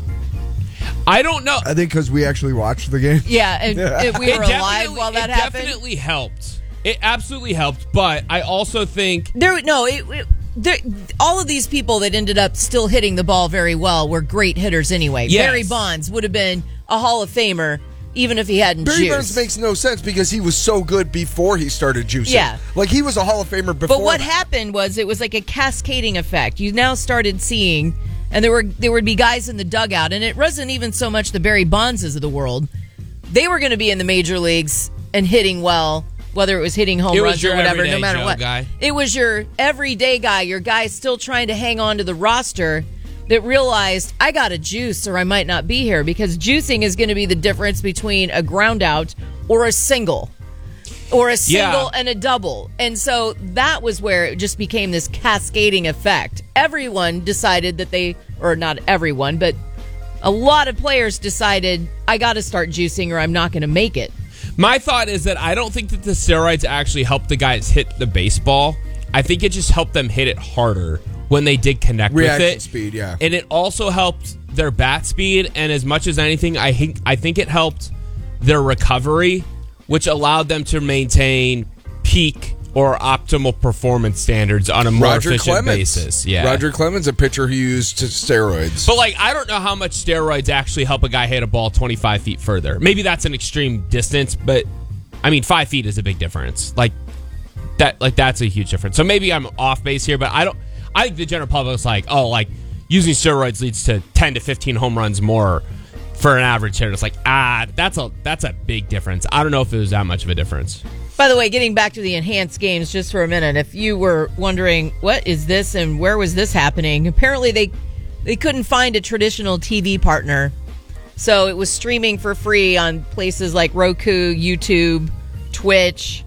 I don't know. I think because we actually watched the game. Yeah, and, and we It were alive definitely- while that it happened. definitely helped. It absolutely helped, but I also think There, no, it, it, there, all of these people that ended up still hitting the ball very well were great hitters anyway. Yes. Barry Bonds would have been a Hall of Famer even if he hadn't Barry juiced. Bonds makes no sense because he was so good before he started juicing. Yeah. Like he was a Hall of Famer before. But what that. happened was it was like a cascading effect. You now started seeing, and there were there would be guys in the dugout, and it wasn't even so much the Barry Bondses of the world. They were going to be in the major leagues and hitting well, whether it was hitting home It was runs your or whatever, everyday no matter Joe what. guy. It was your everyday guy, your guy still trying to hang on to the roster that realized, I got to juice or I might not be here, because juicing is going to be the difference between a ground out or a single. Or a single Yeah. and a double. And so that was where it just became this cascading effect. Everyone decided that they, or not everyone, but a lot of players decided, I got to start juicing or I'm not going to make it. my thought is that I don't think that the steroids actually helped the guys hit the baseball. I think it just helped them hit it harder when they did connect Reaction with it. speed, yeah. And it also helped their bat speed, and as much as anything, I think I think it helped their recovery, which allowed them to maintain peak or optimal performance standards on a more Roger efficient Clemens. basis. Yeah. Roger Clemens, a pitcher who used steroids. But, like, I don't know how much steroids actually help a guy hit a ball twenty-five feet further. Maybe that's an extreme distance, but, I mean, five feet is a big difference. Like, that, like that's a huge difference. So maybe I'm off base here, but I don't, I think the general public is like, oh, like, using steroids leads to ten to fifteen home runs more for an average hitter. It's like, ah, that's a, that's a big difference. I don't know if it was that much of a difference. By the way, getting back to the enhanced games just for a minute, if you were wondering, what is this and where was this happening? Apparently they they couldn't find a traditional T V partner. So it was streaming for free on places like Roku, YouTube, Twitch,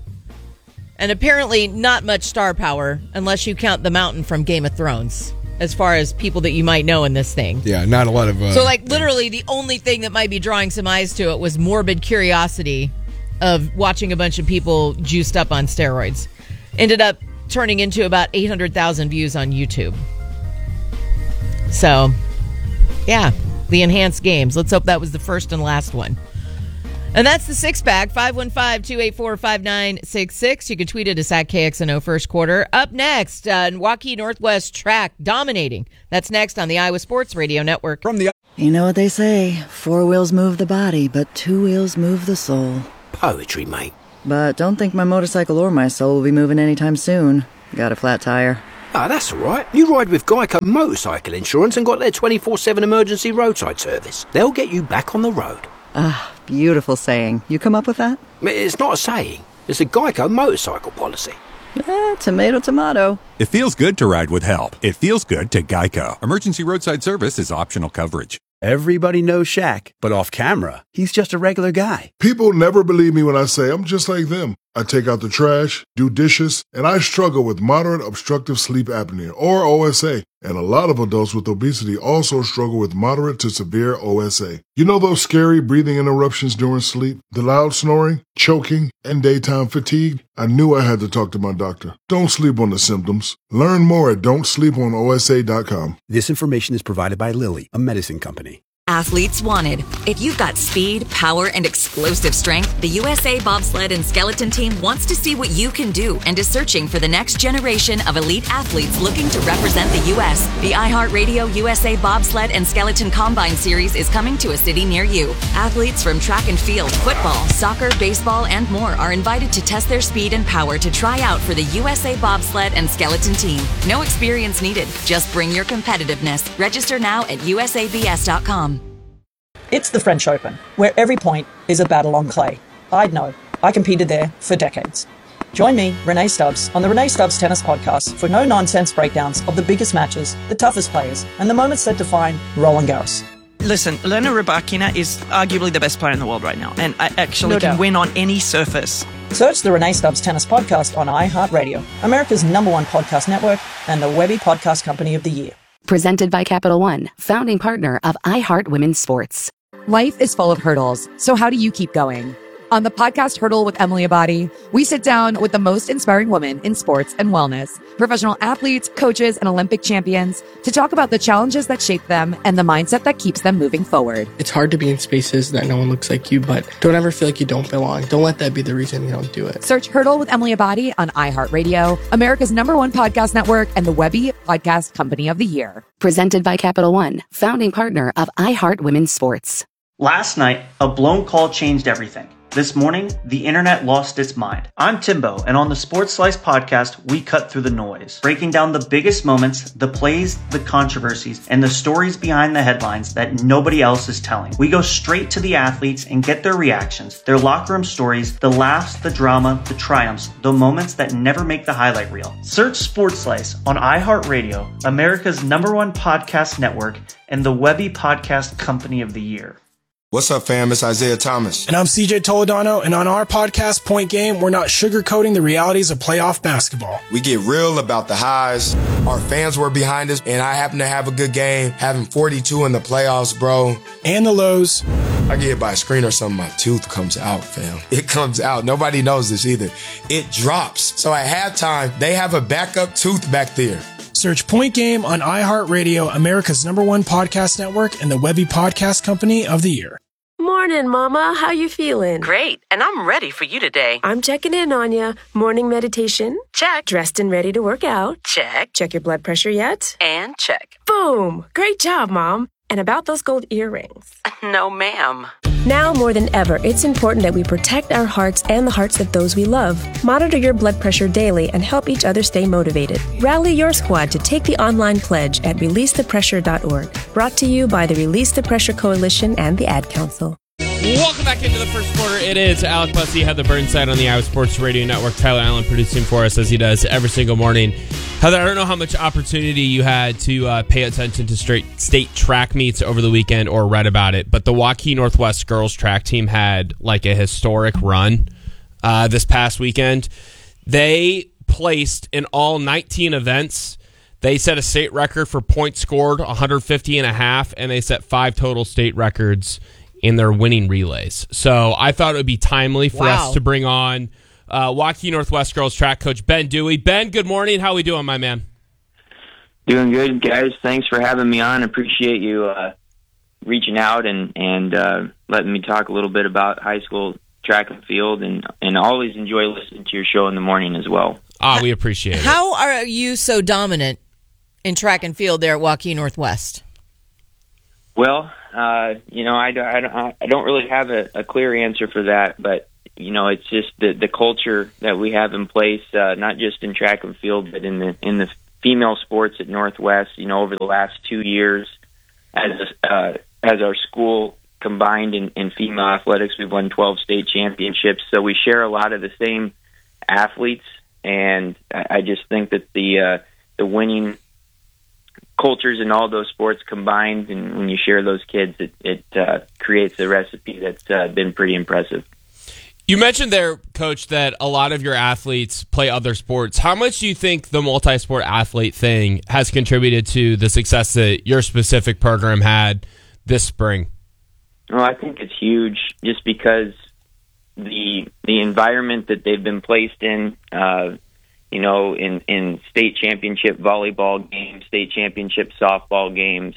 and apparently not much star power unless you count the Mountain from Game of Thrones, as far as people that you might know in this thing. Yeah, not a lot of... Uh, So, like, literally the only thing that might be drawing some eyes to it was morbid curiosity of watching a bunch of people juiced up on steroids. Ended up turning into about eight hundred thousand views on YouTube. So, yeah. the enhanced games. Let's hope that was the first and last one. And that's the six-pack, five one five, two eight four, five nine six six. You can tweet at us at K X N O First Quarter. Up next, uh, Waukee Northwest track dominating. That's next on the Iowa Sports Radio Network. From the You know what they say, four wheels move the body, but two wheels move the soul. Poetry, mate. But don't think my motorcycle or my soul will be moving anytime soon. Got a flat tire. Ah, that's all right. You ride with Geico Motorcycle Insurance and got their twenty-four seven emergency roadside service. They'll get you back on the road. Ah, beautiful saying. You come up with that? It's not a saying. It's a Geico motorcycle policy. Eh, tomato, tomato. It feels good to ride with help. It feels good to Geico. Emergency roadside service is optional coverage. Everybody knows Shaq, but off camera, he's just a regular guy. People never believe me when I say I'm just like them. I take out the trash, do dishes, and I struggle with moderate obstructive sleep apnea, or O S A. And a lot of adults with obesity also struggle with moderate to severe O S A. You know those scary breathing interruptions during sleep, the loud snoring, choking, and daytime fatigue? I knew I had to talk to my doctor. Don't sleep on the symptoms. Learn more at don't sleep on O S A dot com. This information is provided by Lilly, a medicine company. Athletes wanted. If you've got speed, power, and explosive strength, the U S A Bobsled and Skeleton Team wants to see what you can do and is searching for the next generation of elite athletes looking to represent the U S. The iHeartRadio U S A Bobsled and Skeleton Combine Series is coming to a city near you. Athletes from track and field, football, soccer, baseball, and more are invited to test their speed and power to try out for the U S A Bobsled and Skeleton Team. No experience needed. Just bring your competitiveness. Register now at U S A B S dot com. It's the French Open, where every point is a battle on clay. I'd know. I competed there for decades. Join me, Renee Stubbs, on the Renee Stubbs Tennis Podcast for no-nonsense breakdowns of the biggest matches, the toughest players, and the moments that define Roland Garros. Listen, Elena Rybakina is arguably the best player in the world right now, and I actually No can doubt. win on any surface. Search the Renee Stubbs Tennis Podcast on iHeartRadio, America's number one podcast network, and the Webby Podcast Company of the Year. Presented by Capital One, founding partner of iHeart Women's Sports. Life is full of hurdles, so how do you keep going? On the podcast Hurdle with Emily Abadi, we sit down with the most inspiring women in sports and wellness, professional athletes, coaches, and Olympic champions to talk about the challenges that shape them and the mindset that keeps them moving forward. It's hard to be in spaces that no one looks like you, but don't ever feel like you don't belong. Don't let that be the reason you don't do it. Search Hurdle with Emily Abadi on iHeartRadio, America's number one podcast network, and the Webby Podcast Company of the Year. Presented by Capital One, founding partner of iHeart Women's Sports. Last night, a blown call changed everything. This morning, the internet lost its mind. I'm Timbo, and on the Sports Slice podcast, we cut through the noise, breaking down the biggest moments, the plays, the controversies, and the stories behind the headlines that nobody else is telling. We go straight to the athletes and get their reactions, their locker room stories, the laughs, the drama, the triumphs, the moments that never make the highlight reel. Search Sports Slice on iHeartRadio, America's number one podcast network, and the Webby Podcast Company of the Year. What's up, fam? It's Isaiah Thomas. And I'm C J Toledano, and on our podcast, Point Game, we're not sugarcoating the realities of playoff basketball. We get real about the highs. Our fans were behind us, and I happen to have a good game, having forty-two in the playoffs, bro. And the lows. I get hit by a screen or something, my tooth comes out, fam. It comes out. Nobody knows this either. It drops. So at halftime, they have a backup tooth back there. Search Point Game on iHeartRadio, America's number one podcast network, and the Webby Podcast Company of the Year. Morning, Mama. How you feeling? Great, and I'm ready for you today. I'm checking in on you. Morning meditation? Check. Dressed and ready to work out? Check. Check your blood pressure yet? And check. Boom! Great job, Mom. And about those gold earrings? No, ma'am. Now more than ever, it's important that we protect our hearts and the hearts of those we love. Monitor your blood pressure daily and help each other stay motivated. Rally your squad to take the online pledge at release the pressure dot org. Brought to you by the Release the Pressure Coalition and the Ad Council. Welcome back into the first quarter. It is Alec Bussey, Heather Burnside on the Iowa Sports Radio Network. Tyler Allen producing for us as he does every single morning. Heather, I don't know how much opportunity you had to uh, pay attention to straight state track meets over the weekend or read about it, but the Waukee Northwest girls track team had like a historic run uh, this past weekend. They placed in all nineteen events. They set a state record for points scored, one hundred fifty and a half, and they set five total state records in their winning relays. So I thought it would be timely for Wow. us to bring on uh, Waukee Northwest girls track coach Ben Dewey. Ben, good morning. How we doing, my man? Doing good, guys. Thanks for having me on. Appreciate you uh, reaching out and, and uh, letting me talk a little bit about high school track and field, and, and always enjoy listening to your show in the morning as well. Ah, we appreciate it. How are you so dominant in track and field there at Waukee Northwest? Well, uh, you know, I, I, I don't really have a, a clear answer for that, but, you know, it's just the, the culture that we have in place, uh, not just in track and field, but in the in the female sports at Northwest. You know, over the last two years, as uh, as our school combined in, in female athletics, we've won twelve state championships. So we share a lot of the same athletes, and I, I just think that the uh, the winning cultures in all those sports combined, and when you share those kids, it, it uh, creates a recipe that's uh, been pretty impressive. You mentioned there, Coach, that a lot of your athletes play other sports. How much do you think the multi-sport athlete thing has contributed to the success that your specific program had this spring? Well, I think it's huge, just because the the environment that they've been placed in, uh, you know, in, in state championship volleyball games, state championship softball games,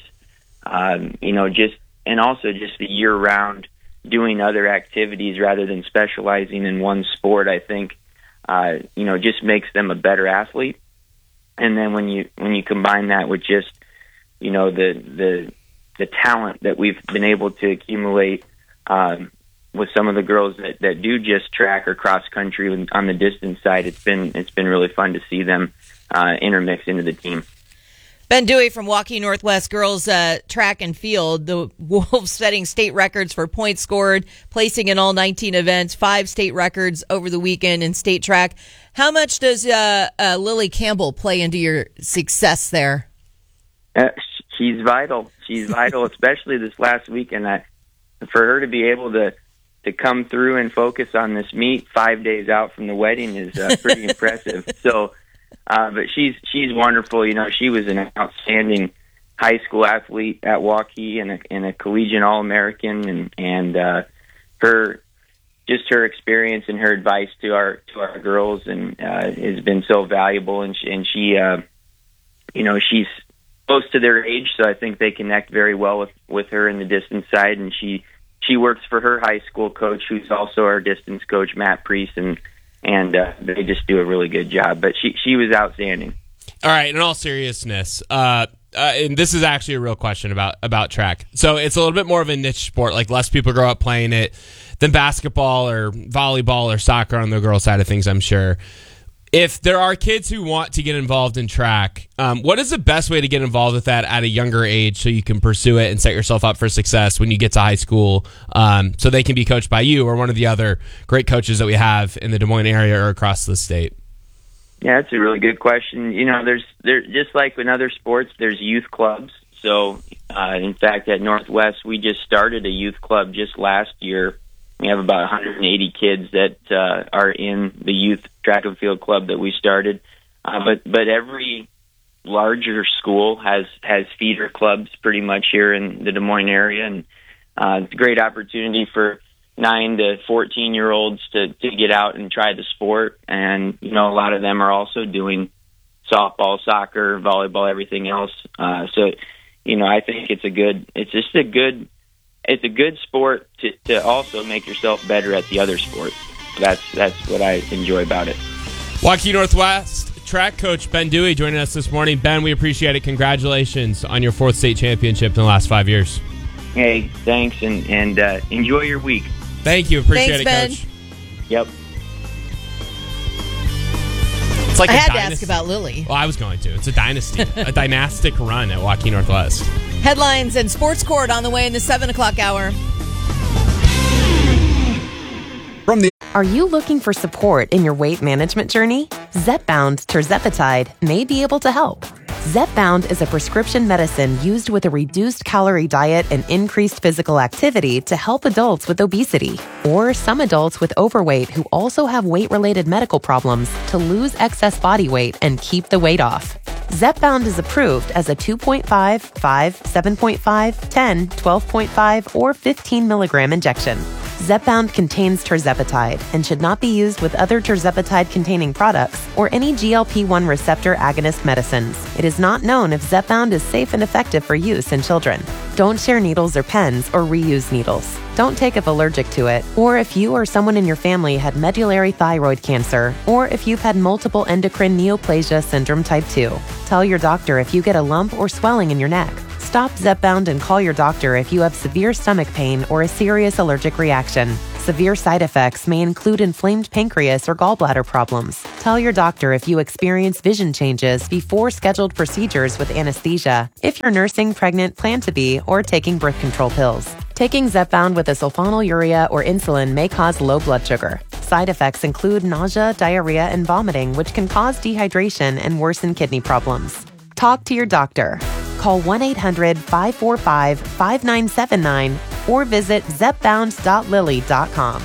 um, you know, just and also just the year-round doing other activities rather than specializing in one sport, I think, uh, you know, just makes them a better athlete. And then when you when you combine that with just, you know, the the the talent that we've been able to accumulate um, with some of the girls that, that do just track or cross country on the distance side, it's been it's been really fun to see them uh, intermix into the team. Ben Dewey from Waukee Northwest girls uh, track and field. The Wolves setting state records for points scored, placing in all nineteen events, five state records over the weekend in state track. How much does uh, uh, Lily Campbell play into your success there? Uh, she's vital. She's vital, especially this last weekend. I, for her to be able to, to come through and focus on this meet five days out from the wedding is uh, pretty impressive. So. Uh, but she's she's wonderful. You know, she was an outstanding high school athlete at Waukee and a, and a collegiate All-American, and and uh, her just her experience and her advice to our to our girls and uh, has been so valuable. And she, and she uh, you know, she's close to their age, so I think they connect very well with, with her in the distance side. And she she works for her high school coach, who's also our distance coach, Matt Priest, and. And uh, they just do a really good job. But she she was outstanding. All right, in all seriousness, uh, uh, and this is actually a real question about, about track. So it's a little bit more of a niche sport. Like, less people grow up playing it than basketball or volleyball or soccer on the girl side of things, I'm sure. If there are kids who want to get involved in track, um, what is the best way to get involved with that at a younger age so you can pursue it and set yourself up for success when you get to high school, um, so they can be coached by you or one of the other great coaches that we have in the Des Moines area or across the state? Yeah, that's a really good question. You know, there's there just like in other sports, there's youth clubs. So, uh, in fact, at Northwest, we just started a youth club just last year. We have about one hundred eighty kids that uh, are in the youth track and field club that we started. Uh, but but every larger school has, has feeder clubs pretty much here in the Des Moines area. And uh, it's a great opportunity for nine to fourteen-year-olds to, to get out and try the sport. And, you know, a lot of them are also doing softball, soccer, volleyball, everything else. Uh, so, you know, I think it's a good, it's just a good, it's a good sport to, to also make yourself better at the other sport. That's that's what I enjoy about it. Waukee Northwest track coach Ben Dewey joining us this morning. Ben, we appreciate it. Congratulations on your fourth state championship in the last five years. Hey, thanks, and, and uh, enjoy your week. Thank you. Appreciate Thanks, it, Ben. Coach. Yep. It's like I a had dynasty. to ask about Lily. Well, I was going to. It's a dynasty, a dynastic run at Waukee Northwest. Headlines and Sports Court on the way in the seven o'clock hour. From the Are you looking for support in your weight management journey? Zepbound tirzepatide may be able to help. Zepbound is a prescription medicine used with a reduced calorie diet and increased physical activity to help adults with obesity, or some adults with overweight who also have weight-related medical problems to lose excess body weight and keep the weight off. Zepbound is approved as a two point five, five, seven point five, ten, twelve point five, or fifteen milligram injection. Zepbound contains tirzepatide and should not be used with other tirzepatide-containing products or any G L P one receptor agonist medicines. It is not known if Zepbound is safe and effective for use in children. Don't share needles or pens or reuse needles. Don't take if allergic to it, or if you or someone in your family had medullary thyroid cancer, or if you've had multiple endocrine neoplasia syndrome type two. Tell your doctor if you get a lump or swelling in your neck. Stop Zepbound and call your doctor if you have severe stomach pain or a serious allergic reaction. Severe side effects may include inflamed pancreas or gallbladder problems. Tell your doctor if you experience vision changes before scheduled procedures with anesthesia, if you're nursing, pregnant, plan to be, or taking birth control pills. Taking Zepbound with a sulfonylurea or insulin may cause low blood sugar. Side effects include nausea, diarrhea, and vomiting, which can cause dehydration and worsen kidney problems. Talk to your doctor. Call one eight hundred five four five five nine seven nine or visit zepbound dot lilly dot com.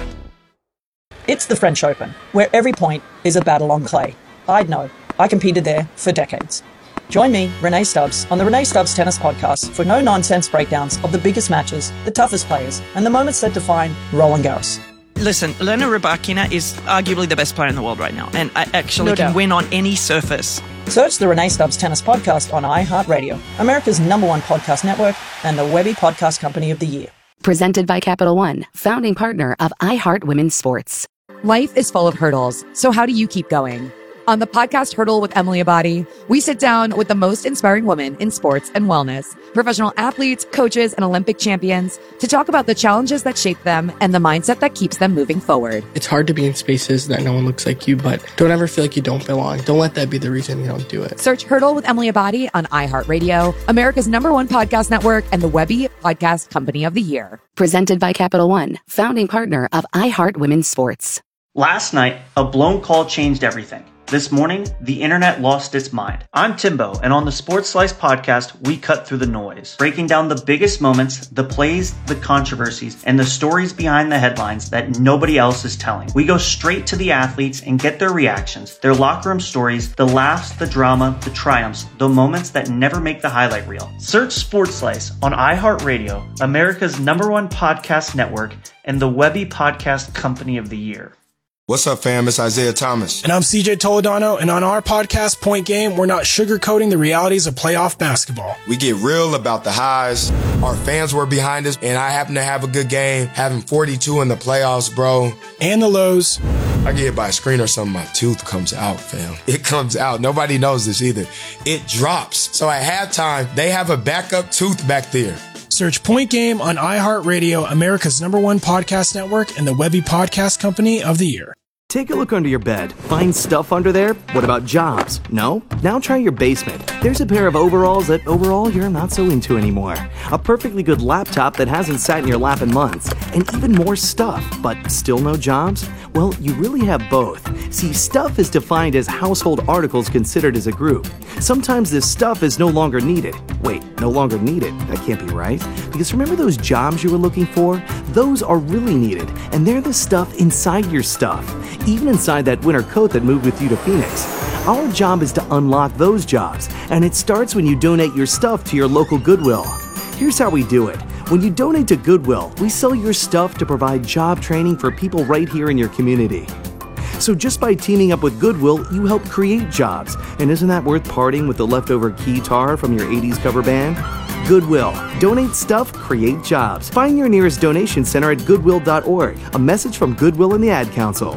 It's the French Open, where every point is a battle on clay. I'd know. I competed there for decades. Join me, Renee Stubbs, on the Renee Stubbs Tennis Podcast for no-nonsense breakdowns of the biggest matches, the toughest players, and the moments that define Roland Garros. Listen, Elena Rybakina is arguably the best player in the world right now, and I actually No can doubt. win on any surface. Search the Renee Stubbs Tennis Podcast on iHeartRadio, America's number one podcast network, and the Webby Podcast Company of the Year. Presented by Capital One, founding partner of iHeart Women's Sports. Life is full of hurdles, so how do you keep going? On the podcast Hurdle with Emily Abadi, we sit down with the most inspiring women in sports and wellness, professional athletes, coaches, and Olympic champions to talk about the challenges that shape them and the mindset that keeps them moving forward. It's hard to be in spaces that no one looks like you, but don't ever feel like you don't belong. Don't let that be the reason you don't do it. Search Hurdle with Emily Abadi on iHeartRadio, America's number one podcast network, and the Webby Podcast Company of the Year. Presented by Capital One, founding partner of iHeart Women's Sports. Last night, a blown call changed everything. This morning, the internet lost its mind. I'm Timbo, and on the Sports Slice podcast, we cut through the noise, breaking down the biggest moments, the plays, the controversies, and the stories behind the headlines that nobody else is telling. We go straight to the athletes and get their reactions, their locker room stories, the laughs, the drama, the triumphs, the moments that never make the highlight reel. Search Sports Slice on iHeartRadio, America's number one podcast network, and the Webby Podcast Company of the Year. What's up, fam? It's Isaiah Thomas. And I'm C J Toledano, and on our podcast, Point Game, we're not sugarcoating the realities of playoff basketball. We get real about the highs. Our fans were behind us, and I happen to have a good game, having forty-two in the playoffs, bro. And the lows. I get hit by a screen or something, my tooth comes out, fam. It comes out. Nobody knows this either. It drops. So at halftime, they have a backup tooth back there. Search Point Game on iHeartRadio, America's number one podcast network, and the Webby Podcast Company of the Year. Take a look under your bed. Find stuff under there? What about jobs? No? Now try your basement. There's a pair of overalls that overall you're not so into anymore. A perfectly good laptop that hasn't sat in your lap in months. And even more stuff, but still no jobs? Well, you really have both. See, stuff is defined as household articles considered as a group. Sometimes this stuff is no longer needed. Wait, no longer needed? That can't be right. Because remember those jobs you were looking for? Those are really needed, and they're the stuff inside your stuff. Even inside that winter coat that moved with you to Phoenix. Our job is to unlock those jobs, and it starts when you donate your stuff to your local Goodwill. Here's how we do it. When you donate to Goodwill, we sell your stuff to provide job training for people right here in your community. So just by teaming up with Goodwill, you help create jobs. And isn't that worth parting with the leftover keytar from your eighties cover band? Goodwill. Donate stuff, create jobs. Find your nearest donation center at goodwill dot org. A message from Goodwill and the Ad Council.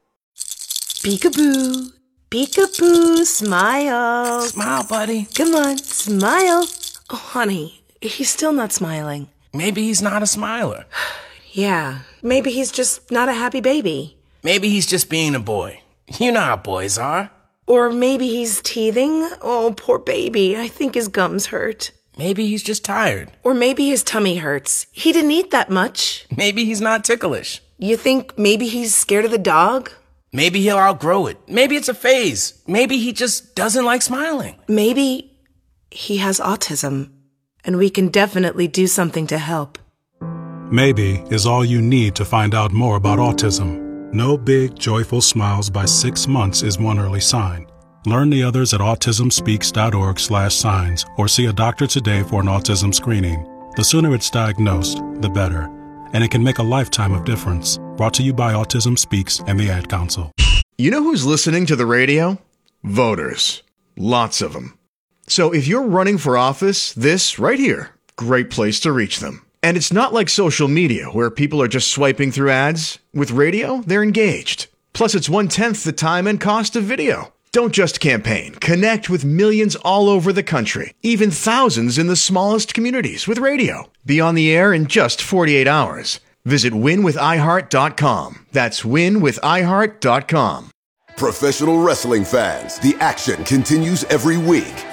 Peekaboo. Peekaboo. Smile. Smile, buddy. Come on, smile. Oh, honey, he's still not smiling. Maybe he's not a smiler. Yeah, maybe he's just not a happy baby. Maybe he's just being a boy. You know how boys are. Or maybe he's teething. Oh, poor baby. I think his gums hurt. Maybe he's just tired. Or maybe his tummy hurts. He didn't eat that much. Maybe he's not ticklish. You think maybe he's scared of the dog? Maybe he'll outgrow it. Maybe it's a phase. Maybe he just doesn't like smiling. Maybe he has autism, and we can definitely do something to help. Maybe is all you need to find out more about autism. No big, joyful smiles by six months is one early sign. Learn the others at autism speaks dot org slash signs or see a doctor today for an autism screening. The sooner it's diagnosed, the better. and it can make a lifetime of difference. Brought to you by Autism Speaks and the Ad Council. You know who's listening to the radio? Voters. Lots of them. So if you're running for office, this right here, great place to reach them. And it's not like social media where people are just swiping through ads. With radio, they're engaged. Plus, it's one-tenth the time and cost of video. Don't just campaign. Connect with millions all over the country, even thousands in the smallest communities with radio. Be on the air in just forty-eight hours. Visit win with i heart dot com. That's win with i heart dot com. Professional wrestling fans, the action continues every week.